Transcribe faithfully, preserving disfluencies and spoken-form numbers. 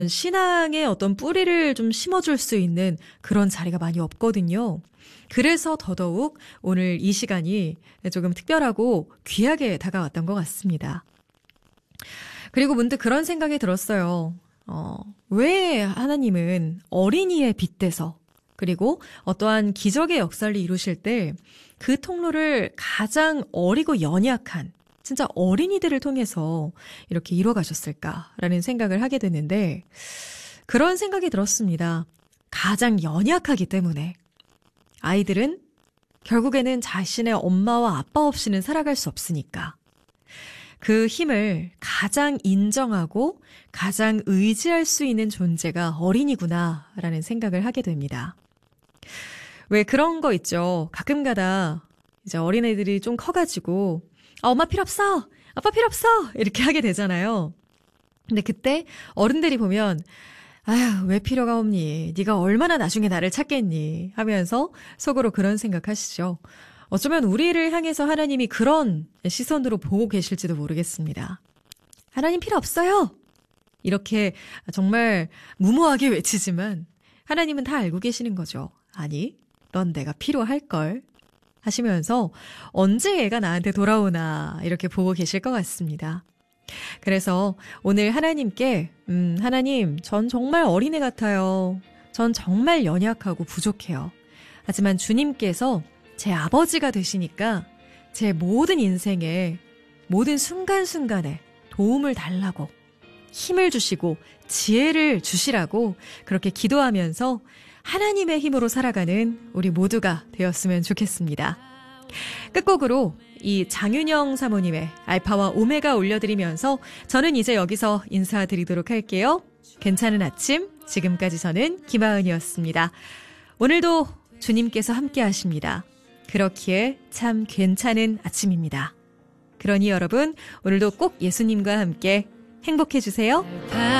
신앙의 어떤 뿌리를 좀 심어줄 수 있는 그런 자리가 많이 없거든요. 그래서 더더욱 오늘 이 시간이 조금 특별하고 귀하게 다가왔던 것 같습니다. 그리고 문득 그런 생각이 들었어요. 어, 왜 하나님은 어린이에 빗대서 그리고 어떠한 기적의 역사를 이루실 때 그 통로를 가장 어리고 연약한 진짜 어린이들을 통해서 이렇게 이뤄가셨을까라는 생각을 하게 됐는데 그런 생각이 들었습니다. 가장 연약하기 때문에 아이들은 결국에는 자신의 엄마와 아빠 없이는 살아갈 수 없으니까 그 힘을 가장 인정하고 가장 의지할 수 있는 존재가 어린이구나라는 생각을 하게 됩니다. 왜 그런 거 있죠. 가끔가다 이제 어린애들이 좀 커가지고 아, 엄마 필요 없어! 아빠 필요 없어! 이렇게 하게 되잖아요. 근데 그때 어른들이 보면 아휴 왜 필요가 없니? 네가 얼마나 나중에 나를 찾겠니? 하면서 속으로 그런 생각하시죠. 어쩌면 우리를 향해서 하나님이 그런 시선으로 보고 계실지도 모르겠습니다. 하나님 필요 없어요! 이렇게 정말 무모하게 외치지만 하나님은 다 알고 계시는 거죠. 아니, 넌 내가 필요할걸 하시면서 언제 얘가 나한테 돌아오나 이렇게 보고 계실 것 같습니다. 그래서 오늘 하나님께 음, 하나님, 전 정말 어린애 같아요. 전 정말 연약하고 부족해요. 하지만 주님께서 제 아버지가 되시니까 제 모든 인생에 모든 순간순간에 도움을 달라고 힘을 주시고 지혜를 주시라고 그렇게 기도하면서 하나님의 힘으로 살아가는 우리 모두가 되었으면 좋겠습니다. 끝곡으로 이 장윤영 사모님의 알파와 오메가 올려드리면서 저는 이제 여기서 인사드리도록 할게요. 괜찮은 아침, 지금까지 저는 김하은이었습니다. 오늘도 주님께서 함께 하십니다. 그렇기에 참 괜찮은 아침입니다. 그러니 여러분, 오늘도 꼭 예수님과 함께 행복해주세요.